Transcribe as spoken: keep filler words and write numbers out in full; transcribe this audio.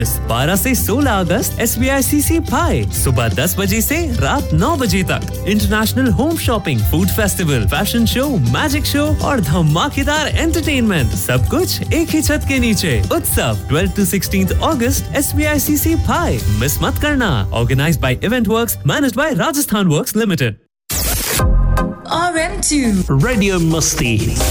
बारह से सोलह अगस्त एस बी आई सी सी भाई सुबह दस बजे से रात नौ बजे तक international home shopping, food festival, fashion show, magic show और धमाकेदार एंटरटेनमेंट, सब कुछ एक ही छत के नीचे। उत्सव twelfth to sixteenth August S B I सी सी भाई, मिस मत करना। Organised by event works, managed by Rajasthan works limited. R M two Radio Musti